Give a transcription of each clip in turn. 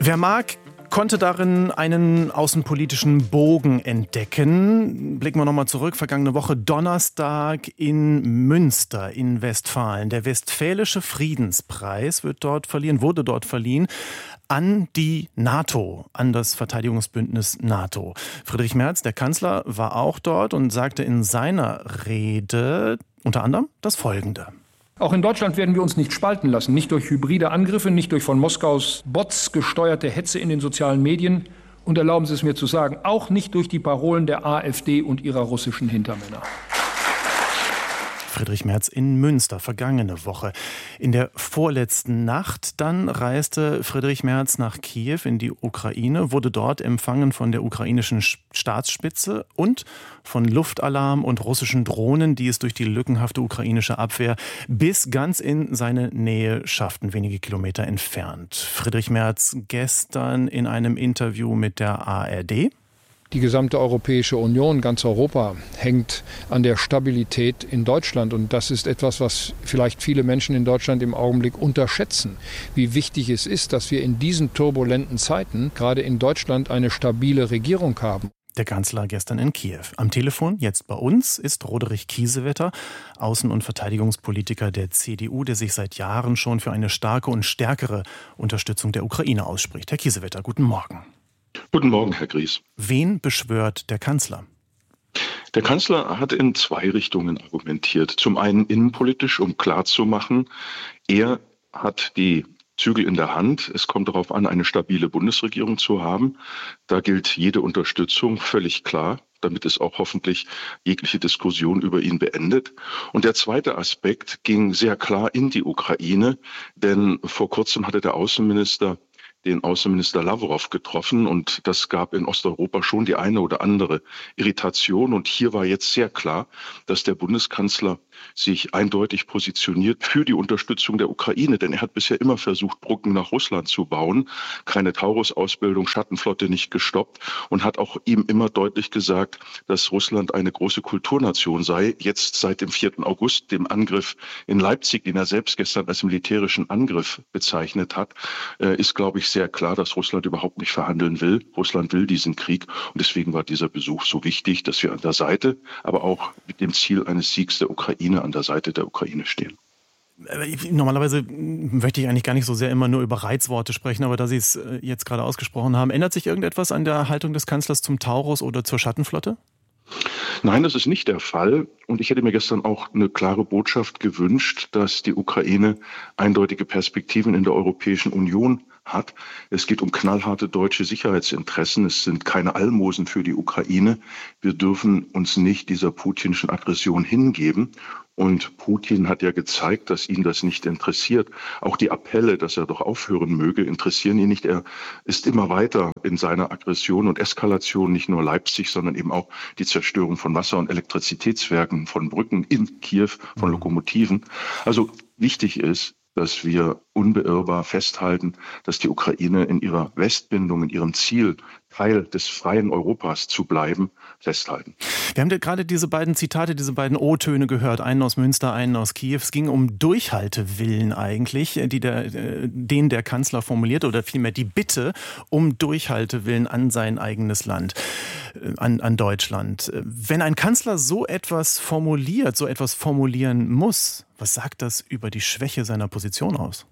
Wer mag, konnte darin einen außenpolitischen Bogen entdecken. Blicken wir nochmal zurück. Vergangene Woche Donnerstag in Münster in Westfalen. Der Westfälische Friedenspreis wurde dort verliehen an die NATO, an das Verteidigungsbündnis NATO. Friedrich Merz, der Kanzler, war auch dort und sagte in seiner Rede unter anderem das Folgende. Auch in Deutschland werden wir uns nicht spalten lassen, nicht durch hybride Angriffe, nicht durch von Moskaus Bots gesteuerte Hetze in den sozialen Medien und erlauben Sie es mir zu sagen, auch nicht durch die Parolen der AfD und ihrer russischen Hintermänner. Friedrich Merz in Münster, vergangene Woche. In der vorletzten Nacht dann reiste Friedrich Merz nach Kiew in die Ukraine, wurde dort empfangen von der ukrainischen Staatsspitze und von Luftalarm und russischen Drohnen, die es durch die lückenhafte ukrainische Abwehr bis ganz in seine Nähe schafften, wenige Kilometer entfernt. Friedrich Merz gestern in einem Interview mit der ARD. Die gesamte Europäische Union, ganz Europa, hängt an der Stabilität in Deutschland. Und das ist etwas, was vielleicht viele Menschen in Deutschland im Augenblick unterschätzen. Wie wichtig es ist, dass wir in diesen turbulenten Zeiten gerade in Deutschland eine stabile Regierung haben. Der Kanzler gestern in Kiew. Am Telefon, jetzt bei uns, ist Roderich Kiesewetter, Außen- und Verteidigungspolitiker der CDU, der sich seit Jahren schon für eine starke und stärkere Unterstützung der Ukraine ausspricht. Herr Kiesewetter, guten Morgen. Guten Morgen, Herr Gries. Wen beschwört der Kanzler? Der Kanzler hat in zwei Richtungen argumentiert. Zum einen innenpolitisch, um klarzumachen, er hat die Zügel in der Hand. Es kommt darauf an, eine stabile Bundesregierung zu haben. Da gilt jede Unterstützung völlig klar, damit es auch hoffentlich jegliche Diskussion über ihn beendet. Und der zweite Aspekt ging sehr klar in die Ukraine, denn vor kurzem hatte der Außenminister den Außenminister Lavrov getroffen und das gab in Osteuropa schon die eine oder andere Irritation. Und hier war jetzt sehr klar, dass der Bundeskanzler sich eindeutig positioniert für die Unterstützung der Ukraine. Denn er hat bisher immer versucht, Brücken nach Russland zu bauen, keine Taurus-Ausbildung, Schattenflotte nicht gestoppt und hat auch ihm immer deutlich gesagt, dass Russland eine große Kulturnation sei. Jetzt seit dem 4. August, dem Angriff in Leipzig, den er selbst gestern als militärischen Angriff bezeichnet hat, ist, glaube ich, sehr klar, dass Russland überhaupt nicht verhandeln will. Russland will diesen Krieg und deswegen war dieser Besuch so wichtig, dass wir an der Seite, aber auch mit dem Ziel eines Siegs der Ukraine an der Seite der Ukraine stehen. Normalerweise möchte ich eigentlich gar nicht so sehr immer nur über Reizworte sprechen, aber da Sie es jetzt gerade ausgesprochen haben, ändert sich irgendetwas an der Haltung des Kanzlers zum Taurus oder zur Schattenflotte? Nein, das ist nicht der Fall. Und ich hätte mir gestern auch eine klare Botschaft gewünscht, dass die Ukraine eindeutige Perspektiven in der Europäischen Union hat. Es geht um knallharte deutsche Sicherheitsinteressen. Es sind keine Almosen für die Ukraine. Wir dürfen uns nicht dieser putinschen Aggression hingeben. Und Putin hat ja gezeigt, dass ihn das nicht interessiert. Auch die Appelle, dass er doch aufhören möge, interessieren ihn nicht. Er ist immer weiter in seiner Aggression und Eskalation, nicht nur Leipzig, sondern eben auch die Zerstörung von Wasser- und Elektrizitätswerken, von Brücken in Kiew, von Lokomotiven. Also wichtig ist, dass wir unbeirrbar festhalten, dass die Ukraine in ihrer Westbindung, in ihrem Ziel, Teil des freien Europas zu bleiben, festhalten. Wir haben gerade diese beiden Zitate, diese beiden O-Töne gehört, einen aus Münster, einen aus Kiew. Es ging um Durchhaltewillen eigentlich, den der Kanzler formulierte, oder vielmehr die Bitte um Durchhaltewillen an sein eigenes Land, an Deutschland. Wenn ein Kanzler so etwas formuliert, so etwas formulieren muss, was sagt das über die Schwäche seiner Position aus?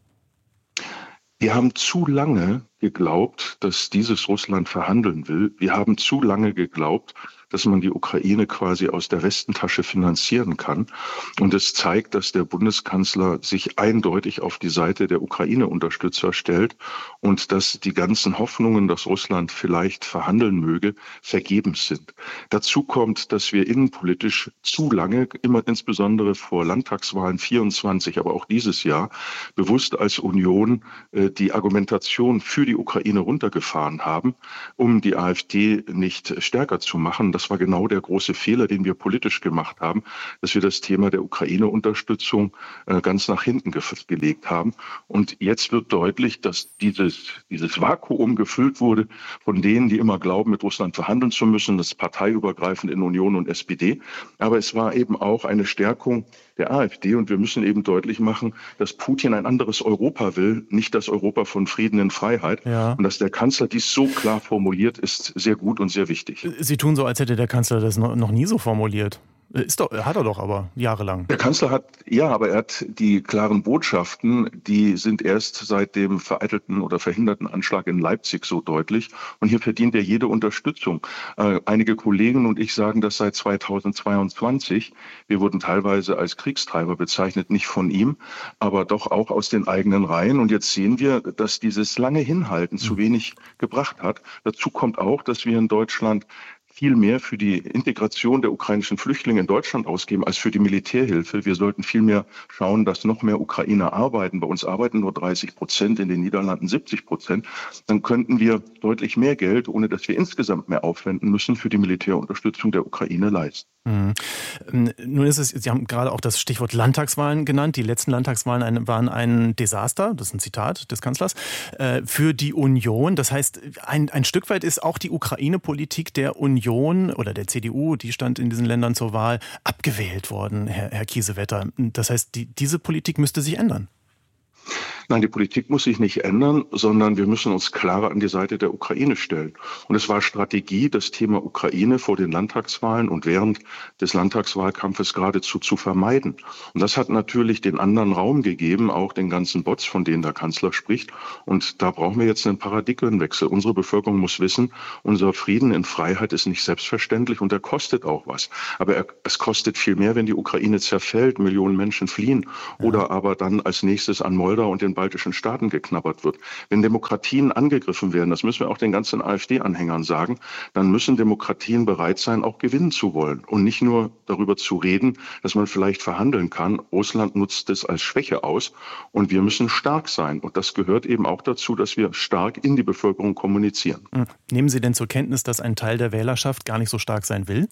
Wir haben zu lange geglaubt, dass dieses Russland verhandeln will. Wir haben zu lange geglaubt, dass man die Ukraine quasi aus der Westentasche finanzieren kann. Und es zeigt, dass der Bundeskanzler sich eindeutig auf die Seite der Ukraine-Unterstützer stellt und dass die ganzen Hoffnungen, dass Russland vielleicht verhandeln möge, vergebens sind. Dazu kommt, dass wir innenpolitisch zu lange, immer insbesondere vor Landtagswahlen 24, aber auch dieses Jahr, bewusst als Union die Argumentation für die Ukraine runtergefahren haben, um die AfD nicht stärker zu machen. Das war genau der große Fehler, den wir politisch gemacht haben, dass wir das Thema der Ukraine-Unterstützung ganz nach hinten gelegt haben. Und jetzt wird deutlich, dass dieses Vakuum gefüllt wurde von denen, die immer glauben, mit Russland verhandeln zu müssen, das parteiübergreifend in Union und SPD. Aber es war eben auch eine Stärkung der AfD. Und wir müssen eben deutlich machen, dass Putin ein anderes Europa will, nicht das Europa von Frieden und Freiheit. Ja. Und dass der Kanzler dies so klar formuliert, ist sehr gut und sehr wichtig. Sie tun so, als hätte der Kanzler das noch nie so formuliert. Hat er doch aber jahrelang. Der Kanzler aber er hat die klaren Botschaften, die sind erst seit dem vereitelten oder verhinderten Anschlag in Leipzig so deutlich. Und hier verdient er jede Unterstützung. Einige Kollegen und ich sagen das seit 2022. Wir wurden teilweise als Kriegstreiber bezeichnet, nicht von ihm, aber doch auch aus den eigenen Reihen. Und jetzt sehen wir, dass dieses lange Hinhalten zu wenig gebracht hat. Dazu kommt auch, dass wir in Deutschland viel mehr für die Integration der ukrainischen Flüchtlinge in Deutschland ausgeben als für die Militärhilfe. Wir sollten viel mehr schauen, dass noch mehr Ukrainer arbeiten. Bei uns arbeiten nur 30%, in den Niederlanden 70%. Dann könnten wir deutlich mehr Geld, ohne dass wir insgesamt mehr aufwenden müssen, für die Militärunterstützung der Ukraine leisten. Nun ist es, Sie haben gerade auch das Stichwort Landtagswahlen genannt. Die letzten Landtagswahlen waren ein Desaster, das ist ein Zitat des Kanzlers, für die Union. Das heißt, ein Stück weit ist auch die Ukraine-Politik der Union oder der CDU, die stand in diesen Ländern zur Wahl, abgewählt worden, Herr Kiesewetter. Das heißt, diese Politik müsste sich ändern. Nein, die Politik muss sich nicht ändern, sondern wir müssen uns klarer an die Seite der Ukraine stellen. Und es war Strategie, das Thema Ukraine vor den Landtagswahlen und während des Landtagswahlkampfes geradezu zu vermeiden. Und das hat natürlich den anderen Raum gegeben, auch den ganzen Bots, von denen der Kanzler spricht. Und da brauchen wir jetzt einen Paradigmenwechsel. Unsere Bevölkerung muss wissen, unser Frieden in Freiheit ist nicht selbstverständlich und er kostet auch was. Aber es kostet viel mehr, wenn die Ukraine zerfällt, Millionen Menschen fliehen oder aber dann als nächstes an Moldau und den baltischen Staaten geknabbert wird. Wenn Demokratien angegriffen werden, das müssen wir auch den ganzen AfD-Anhängern sagen, dann müssen Demokratien bereit sein, auch gewinnen zu wollen und nicht nur darüber zu reden, dass man vielleicht verhandeln kann. Russland nutzt es als Schwäche aus und wir müssen stark sein. Und das gehört eben auch dazu, dass wir stark in die Bevölkerung kommunizieren. Nehmen Sie denn zur Kenntnis, dass ein Teil der Wählerschaft gar nicht so stark sein will?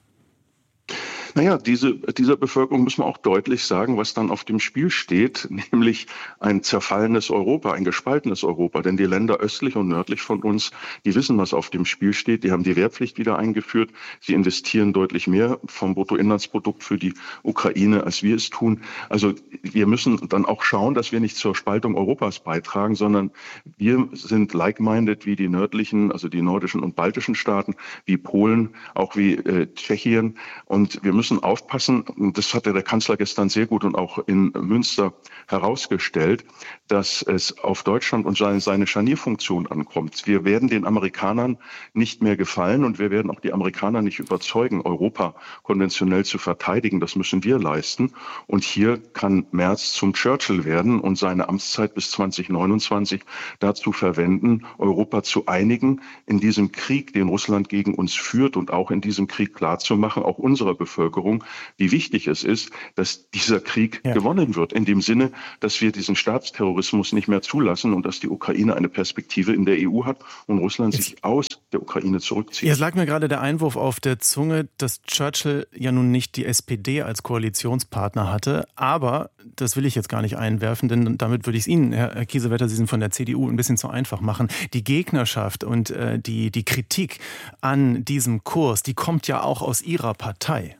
Naja, dieser Bevölkerung muss man auch deutlich sagen, was dann auf dem Spiel steht, nämlich ein zerfallenes Europa, ein gespaltenes Europa. Denn die Länder östlich und nördlich von uns, die wissen, was auf dem Spiel steht. Die haben die Wehrpflicht wieder eingeführt. Sie investieren deutlich mehr vom Bruttoinlandsprodukt für die Ukraine, als wir es tun. Also wir müssen dann auch schauen, dass wir nicht zur Spaltung Europas beitragen, sondern wir sind like-minded wie die nördlichen, also die nordischen und baltischen Staaten, wie Polen, auch wie Tschechien. Und wir müssen aufpassen, und das hatte der Kanzler gestern sehr gut und auch in Münster herausgestellt, dass es auf Deutschland und seine Scharnierfunktion ankommt. Wir werden den Amerikanern nicht mehr gefallen und wir werden auch die Amerikaner nicht überzeugen, Europa konventionell zu verteidigen. Das müssen wir leisten. Und hier kann Merz zum Churchill werden und seine Amtszeit bis 2029 dazu verwenden, Europa zu einigen, in diesem Krieg, den Russland gegen uns führt und auch in diesem Krieg klarzumachen, auch unserer Bevölkerung, wie wichtig es ist, dass dieser Krieg gewonnen wird. In dem Sinne, dass wir diesen Staatsterrorismus nicht mehr zulassen und dass die Ukraine eine Perspektive in der EU hat und Russland sich aus der Ukraine zurückzieht. Jetzt lag mir gerade der Einwurf auf der Zunge, dass Churchill ja nun nicht die SPD als Koalitionspartner hatte. Aber das will ich jetzt gar nicht einwerfen, denn damit würde ich es Ihnen, Herr Kiesewetter, Sie sind von der CDU, ein bisschen zu einfach machen. Die Gegnerschaft und die Kritik an diesem Kurs, die kommt ja auch aus Ihrer Partei.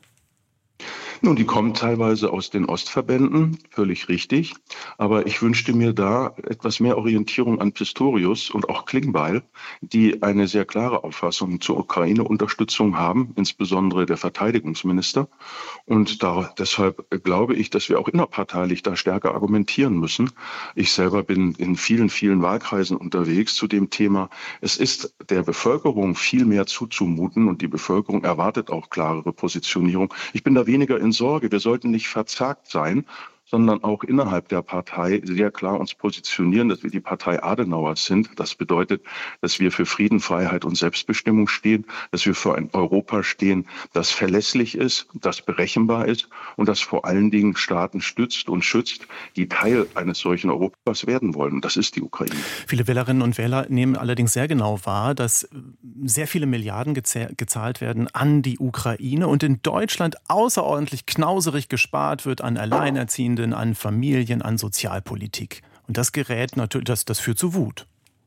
Nun, die kommen teilweise aus den Ostverbänden, völlig richtig. Aber ich wünschte mir da etwas mehr Orientierung an Pistorius und auch Klingbeil, die eine sehr klare Auffassung zur Ukraine-Unterstützung haben, insbesondere der Verteidigungsminister. Und deshalb glaube ich, dass wir auch innerparteilich da stärker argumentieren müssen. Ich selber bin in vielen, vielen Wahlkreisen unterwegs zu dem Thema. Es ist der Bevölkerung viel mehr zuzumuten und die Bevölkerung erwartet auch klarere Positionierung. Ich bin da weniger in Sorge. Wir sollten nicht verzagt sein, sondern auch innerhalb der Partei sehr klar uns positionieren, dass wir die Partei Adenauers sind. Das bedeutet, dass wir für Frieden, Freiheit und Selbstbestimmung stehen, dass wir für ein Europa stehen, das verlässlich ist, das berechenbar ist und das vor allen Dingen Staaten stützt und schützt, die Teil eines solchen Europas werden wollen. Und das ist die Ukraine. Viele Wählerinnen und Wähler nehmen allerdings sehr genau wahr, dass sehr viele Milliarden gezahlt werden an die Ukraine und in Deutschland außerordentlich knauserig gespart wird an Alleinerziehenden, an Familien, an Sozialpolitik. Und das gerät natürlich, das führt zu Wut.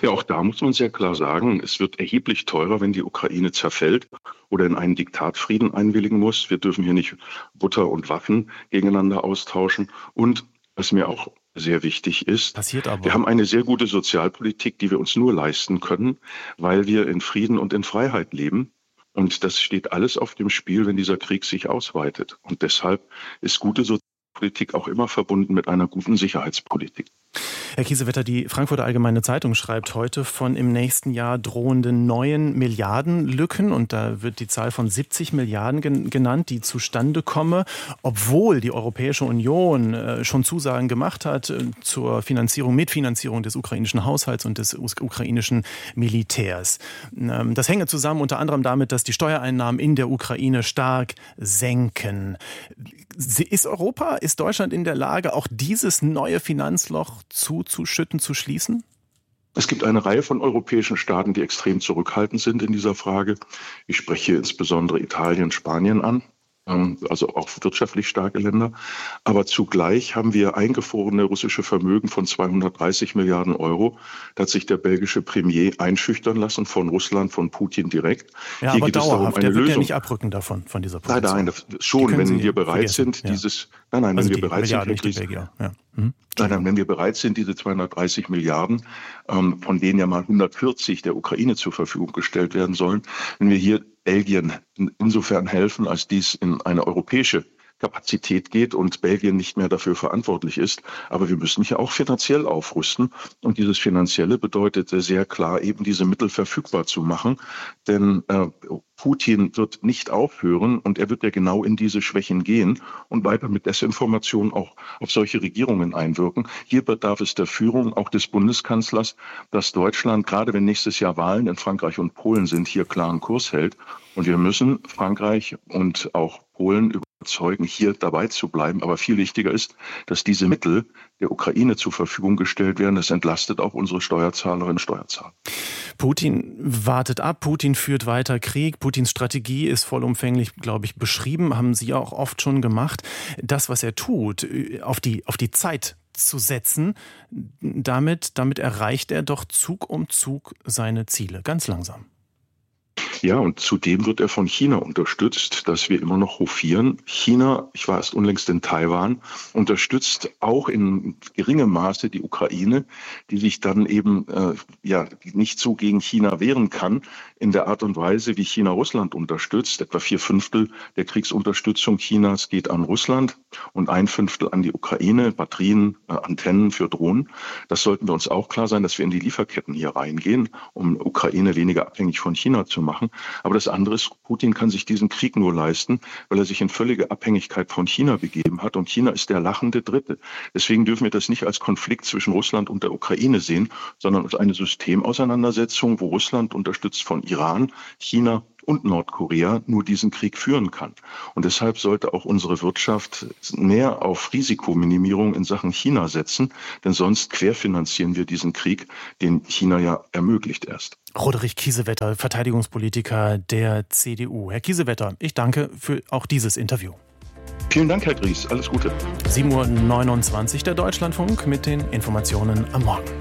Ja, auch da muss man sehr klar sagen, es wird erheblich teurer, wenn die Ukraine zerfällt oder in einen Diktatfrieden einwilligen muss. Wir dürfen hier nicht Butter und Waffen gegeneinander austauschen. Und was mir auch sehr wichtig ist, wir haben eine sehr gute Sozialpolitik, die wir uns nur leisten können, weil wir in Frieden und in Freiheit leben. Und das steht alles auf dem Spiel, wenn dieser Krieg sich ausweitet. Und deshalb ist gute Sozialpolitik auch immer verbunden mit einer guten Sicherheitspolitik. Herr Kiesewetter, die Frankfurter Allgemeine Zeitung schreibt heute von im nächsten Jahr drohenden neuen Milliardenlücken. Und da wird die Zahl von 70 Milliarden genannt, die zustande komme, obwohl die Europäische Union schon Zusagen gemacht hat zur Mitfinanzierung des ukrainischen Haushalts und des ukrainischen Militärs. Das hänge zusammen unter anderem damit, dass die Steuereinnahmen in der Ukraine stark senken. Ist Deutschland in der Lage, auch dieses neue Finanzloch zuzuschütten, zu schließen? Es gibt eine Reihe von europäischen Staaten, die extrem zurückhaltend sind in dieser Frage. Ich spreche insbesondere Italien, Spanien an, also auch wirtschaftlich starke Länder. Aber zugleich haben wir eingefrorene russische Vermögen von 230 Milliarden Euro. Da hat sich der belgische Premier einschüchtern lassen von Russland, von Putin direkt. Ja, hier aber geht es darum, eine der wird Lösung. ja nicht abrücken davon, von dieser Position. Nein, schon, wenn wir bereit sind, wenn wir bereit sind, diese 230 Milliarden, von denen ja mal 140 der Ukraine zur Verfügung gestellt werden sollen, wenn wir hier Belgien insofern helfen, als dies in eine europäische Kapazität geht und Belgien nicht mehr dafür verantwortlich ist. Aber wir müssen hier auch finanziell aufrüsten. Und dieses Finanzielle bedeutet sehr klar, eben diese Mittel verfügbar zu machen. Denn Putin wird nicht aufhören und er wird ja genau in diese Schwächen gehen und weiter mit Desinformation auch auf solche Regierungen einwirken. Hier bedarf es der Führung auch des Bundeskanzlers, dass Deutschland, gerade wenn nächstes Jahr Wahlen in Frankreich und Polen sind, hier klaren Kurs hält. Und wir müssen Frankreich und auch Polen überzeugen, hier dabei zu bleiben. Aber viel wichtiger ist, dass diese Mittel der Ukraine zur Verfügung gestellt werden. Das entlastet auch unsere Steuerzahlerinnen und Steuerzahler. Putin wartet ab, Putin führt weiter Krieg. Putins Strategie ist vollumfänglich, glaube ich, beschrieben, haben Sie auch oft schon gemacht. Das, was er tut, auf die Zeit zu setzen, damit erreicht er doch Zug um Zug seine Ziele, ganz langsam. Ja, und zudem wird er von China unterstützt, das wir immer noch hofieren. China, ich war erst unlängst in Taiwan, unterstützt auch in geringem Maße die Ukraine, die sich dann eben nicht so gegen China wehren kann, in der Art und Weise, wie China Russland unterstützt. Etwa 4/5 der Kriegsunterstützung Chinas geht an Russland und 1/5 an die Ukraine, Batterien, Antennen für Drohnen. Das sollten wir uns auch klar sein, dass wir in die Lieferketten hier reingehen, um Ukraine weniger abhängig von China zu machen. Aber das andere ist, Putin kann sich diesen Krieg nur leisten, weil er sich in völlige Abhängigkeit von China begeben hat. Und China ist der lachende Dritte. Deswegen dürfen wir das nicht als Konflikt zwischen Russland und der Ukraine sehen, sondern als eine Systemauseinandersetzung, wo Russland unterstützt von Iran, China und Nordkorea nur diesen Krieg führen kann. Und deshalb sollte auch unsere Wirtschaft mehr auf Risikominimierung in Sachen China setzen, denn sonst querfinanzieren wir diesen Krieg, den China ja ermöglicht erst. Roderich Kiesewetter, Verteidigungspolitiker der CDU. Herr Kiesewetter, ich danke für auch dieses Interview. Vielen Dank, Herr Gries. Alles Gute. 7:29 Uhr, der Deutschlandfunk mit den Informationen am Morgen.